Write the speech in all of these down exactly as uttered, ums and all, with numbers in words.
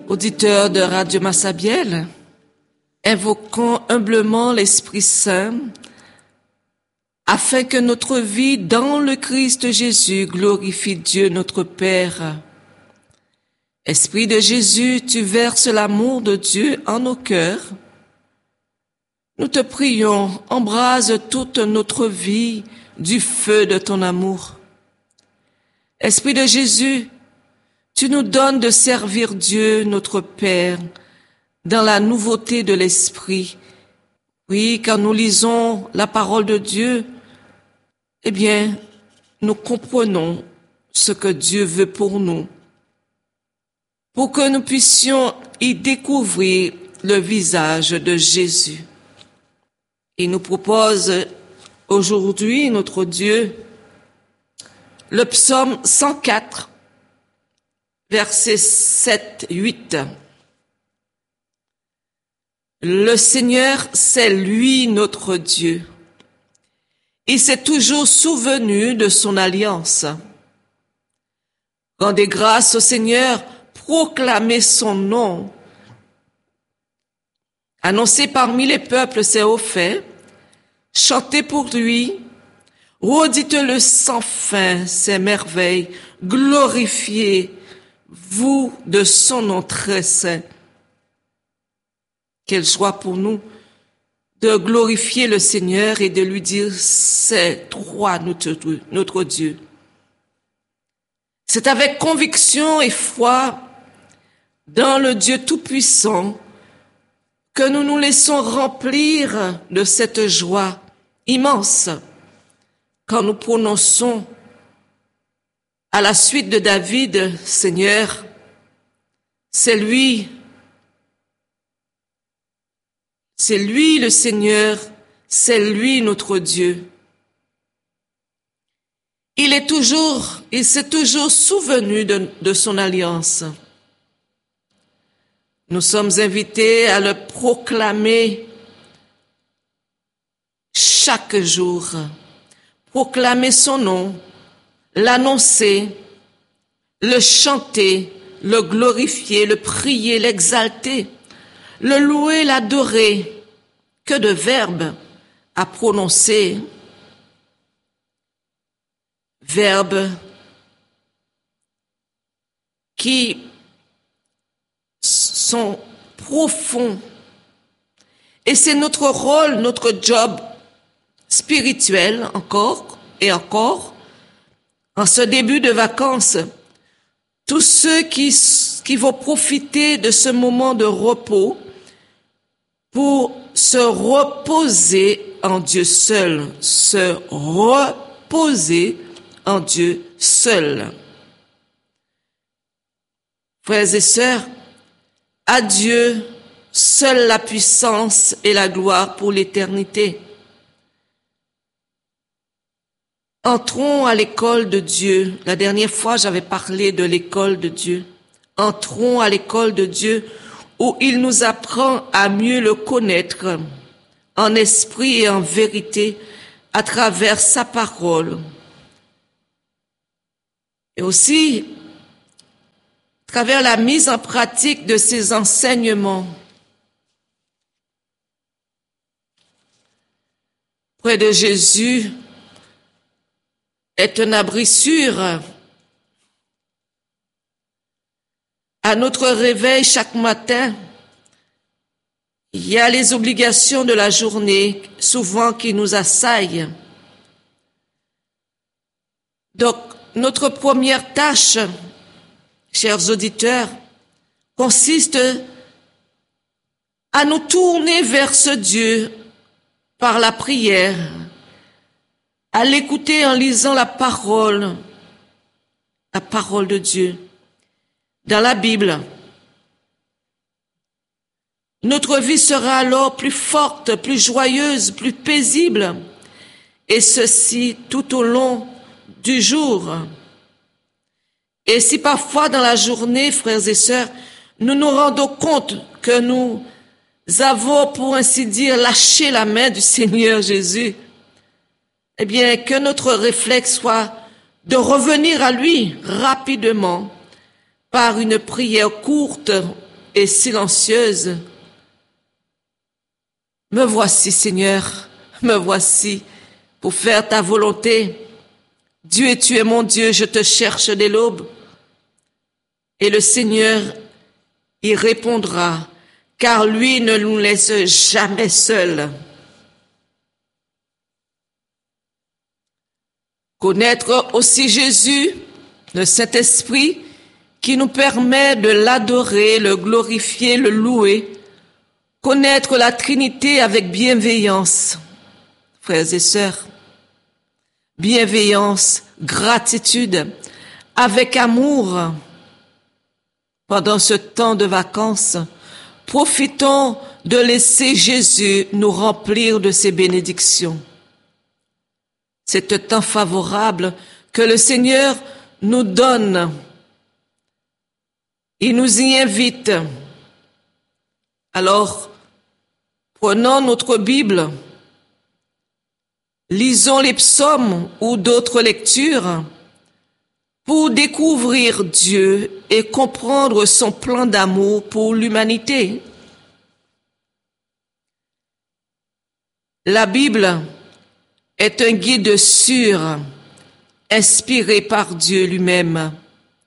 Auditeurs de Radio Massabielle, invoquons humblement l'Esprit Saint afin que notre vie dans le Christ Jésus glorifie Dieu notre Père. Esprit de Jésus, tu verses l'amour de Dieu en nos cœurs. Nous te prions, embrase toute notre vie du feu de ton amour. Esprit de Jésus, tu nous donnes de servir Dieu, notre Père, dans la nouveauté de l'Esprit. Oui, quand nous lisons la parole de Dieu, eh bien, nous comprenons ce que Dieu veut pour nous, pour que nous puissions y découvrir le visage de Jésus. Il nous propose aujourd'hui, notre Dieu, le psaume cent quatre, versets sept à huit. Le Seigneur, c'est lui notre Dieu. Il s'est toujours souvenu de son alliance. Rendez grâce au Seigneur, proclamez son nom. Annoncez parmi les peuples ses hauts faits, chantez pour lui, redites-le sans fin ses merveilles, glorifiez vous de son nom très saint. Quelle joie pour nous de glorifier le Seigneur et de lui dire c'est toi notre, notre Dieu. C'est avec conviction et foi dans le Dieu Tout-Puissant que nous nous laissons remplir de cette joie immense quand nous prononçons à la suite de David, Seigneur, c'est lui, c'est lui le Seigneur, c'est lui notre Dieu. Il est toujours, il s'est toujours souvenu de, de son alliance. Nous sommes invités à le proclamer chaque jour, proclamer son nom, l'annoncer, le chanter, le glorifier, le prier, l'exalter, le louer, l'adorer. Que de verbes à prononcer. Verbes qui sont profonds. Et c'est notre rôle, notre job spirituel encore et encore. En ce début de vacances, tous ceux qui, qui vont profiter de ce moment de repos pour se reposer en Dieu seul, se reposer en Dieu seul. Frères et sœurs, à Dieu seule la puissance et la gloire pour l'éternité. Entrons à l'école de Dieu. La dernière fois, j'avais parlé de l'école de Dieu. Entrons à l'école de Dieu où il nous apprend à mieux le connaître en esprit et en vérité à travers sa parole. Et aussi à travers la mise en pratique de ses enseignements. Près de Jésus est un abri sûr. À notre réveil chaque matin, il y a les obligations de la journée, souvent qui nous assaillent. Donc, notre première tâche, chers auditeurs, consiste à nous tourner vers ce Dieu par la prière, à l'écouter en lisant la parole, la parole de Dieu. Dans la Bible, notre vie sera alors plus forte, plus joyeuse, plus paisible, et ceci tout au long du jour. Et si parfois dans la journée, frères et sœurs, nous nous rendons compte que nous avons, pour ainsi dire, lâché la main du Seigneur Jésus, eh bien, que notre réflexe soit de revenir à lui rapidement, par une prière courte et silencieuse. Me voici, Seigneur, me voici pour faire ta volonté. Dieu, et tu es mon Dieu, je te cherche dès l'aube. Et le Seigneur y répondra, car lui ne nous laisse jamais seuls. Connaître aussi Jésus, le Saint-Esprit, qui nous permet de l'adorer, le glorifier, le louer. Connaître la Trinité avec bienveillance, frères et sœurs. Bienveillance, gratitude, avec amour. Pendant ce temps de vacances, profitons de laisser Jésus nous remplir de ses bénédictions. C'est un temps favorable que le Seigneur nous donne. Il nous y invite. Alors, prenons notre Bible, lisons les psaumes ou d'autres lectures pour découvrir Dieu et comprendre son plan d'amour pour l'humanité. La Bible est un guide sûr, inspiré par Dieu lui-même,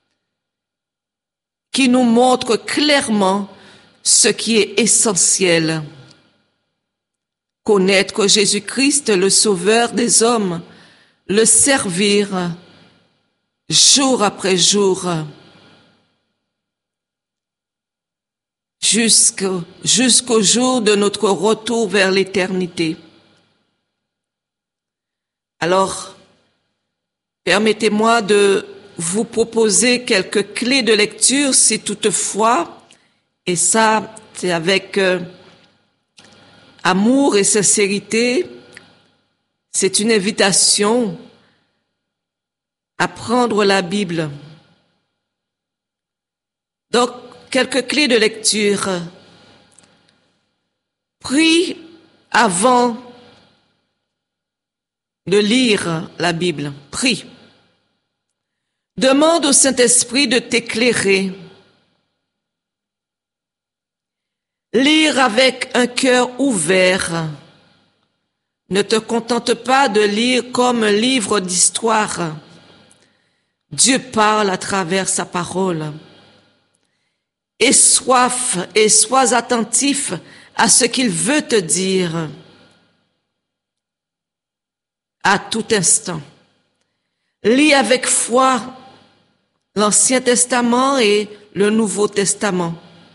qui nous montre clairement ce qui est essentiel. Connaître Jésus-Christ, le Sauveur des hommes, le servir jour après jour, jusqu'au, jusqu'au jour de notre retour vers l'éternité. Alors, permettez-moi de vous proposer quelques clés de lecture, si toutefois, et ça, c'est avec euh, amour et sincérité, c'est une invitation à prendre la Bible. Donc, quelques clés de lecture. Prie avant de lire la Bible. Prie. Demande au Saint-Esprit de t'éclairer. Lire avec un cœur ouvert. Ne te contente pas de lire comme un livre d'histoire. Dieu parle à travers sa parole. Aie soif et sois attentif à ce qu'il veut te dire à tout instant. Lis avec foi l'Ancien Testament et le Nouveau Testament.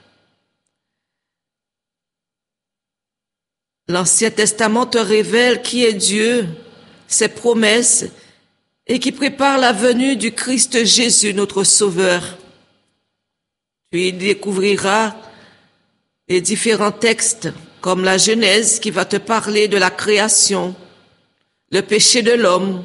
L'Ancien Testament te révèle qui est Dieu, ses promesses, et qui prépare la venue du Christ Jésus, notre Sauveur. Tu y découvriras les différents textes, comme la Genèse qui va te parler de la création, le péché de l'homme,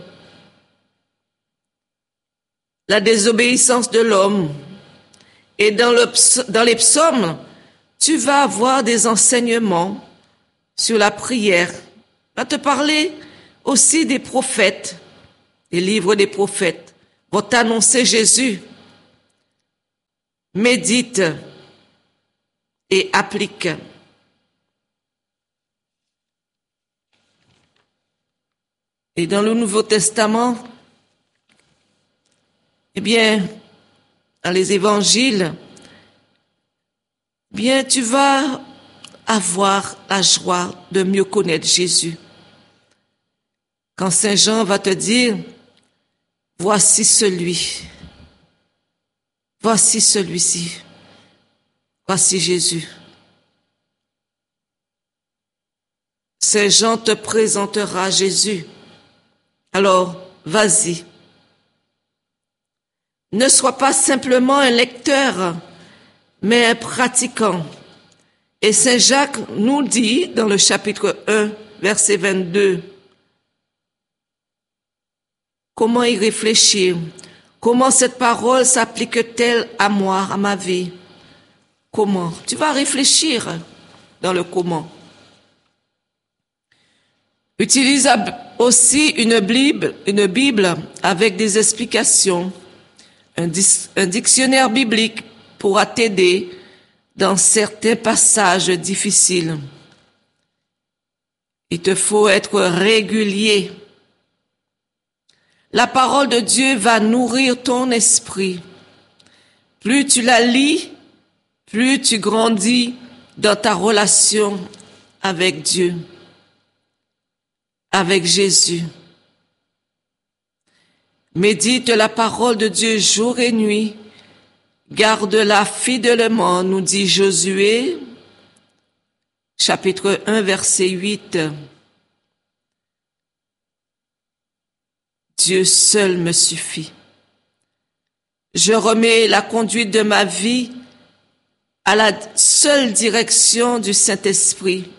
la désobéissance de l'homme. Et dans, le, dans les psaumes, tu vas avoir des enseignements sur la prière. On va te parler aussi des prophètes. Les livres des prophètes vont t'annoncer Jésus. Médite et applique. Et dans le Nouveau Testament, eh bien, dans les évangiles, eh bien, tu vas avoir la joie de mieux connaître Jésus. Quand Saint Jean va te dire, voici celui, voici celui-ci, voici Jésus. Saint Jean te présentera Jésus. Alors, vas-y. Ne sois pas simplement un lecteur, mais un pratiquant. Et Saint Jacques nous dit dans le chapitre un, verset vingt-deux, comment y réfléchir? Comment cette parole s'applique-t-elle à moi, à ma vie? Comment? Tu vas réfléchir dans le comment. Utilise aussi une Bible, une Bible avec des explications, un, un dictionnaire biblique pourra t'aider dans certains passages difficiles. Il te faut être régulier. La parole de Dieu va nourrir ton esprit. Plus tu la lis, plus tu grandis dans ta relation avec Dieu, avec Jésus. Médite la parole de Dieu jour et nuit. Garde-la fidèlement, nous dit Josué, chapitre un, verset huit. Dieu seul me suffit. Je remets la conduite de ma vie à la seule direction du Saint-Esprit.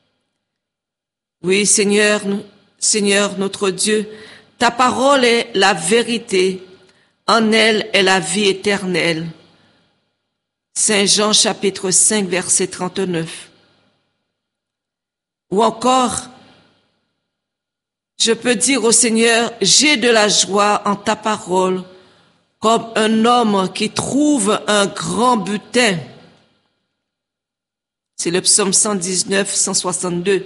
Oui, Seigneur, Seigneur notre Dieu, ta parole est la vérité, en elle est la vie éternelle. Saint Jean chapitre cinq, verset trente-neuf. Ou encore, je peux dire au Seigneur, j'ai de la joie en ta parole, comme un homme qui trouve un grand butin. C'est le psaume cent dix-neuf, cent soixante-deux.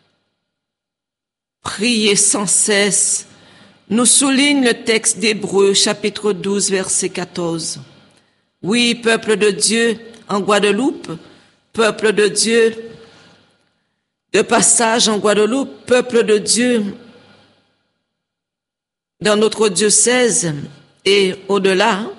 Priez sans cesse, nous souligne le texte d'Hébreux, chapitre douze, verset quatorze. Oui, peuple de Dieu en Guadeloupe, peuple de Dieu de passage en Guadeloupe, peuple de Dieu dans notre diocèse et au-delà,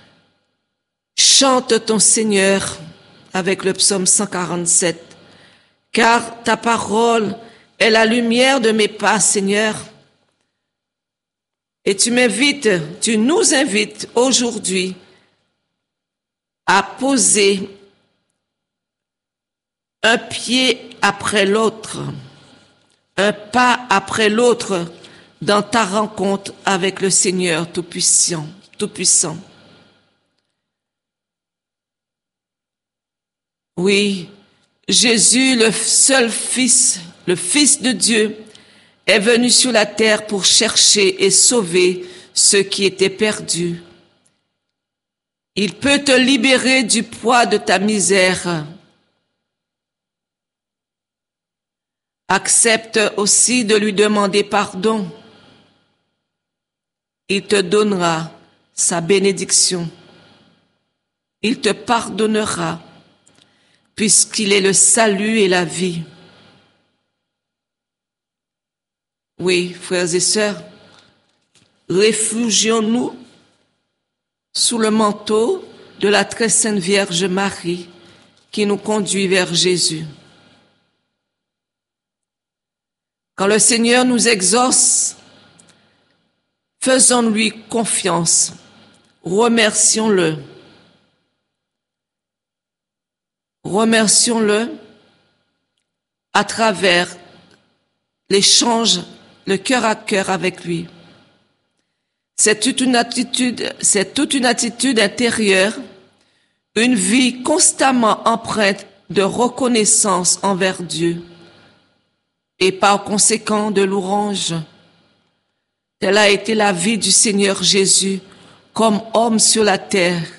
chante ton Seigneur avec le psaume cent quarante-sept. Car ta parole est la lumière de mes pas, Seigneur. Et tu m'invites, tu nous invites aujourd'hui à poser un pied après l'autre, un pas après l'autre dans ta rencontre avec le Seigneur Tout-Puissant, Tout-Puissant. Oui, Jésus, le seul Fils, le Fils de Dieu, est venu sur la terre pour chercher et sauver ceux qui étaient perdus. Il peut te libérer du poids de ta misère. Accepte aussi de lui demander pardon. Il te donnera sa bénédiction. Il te pardonnera, puisqu'il est le salut et la vie. Oui, frères et sœurs, réfugions-nous sous le manteau de la très sainte Vierge Marie qui nous conduit vers Jésus. Quand le Seigneur nous exauce, faisons-lui confiance, remercions-le. Remercions-le à travers l'échange, le cœur à cœur avec lui. C'est toute une attitude, c'est toute une attitude intérieure, une vie constamment empreinte de reconnaissance envers Dieu et par conséquent de louange. Telle a été la vie du Seigneur Jésus comme homme sur la terre.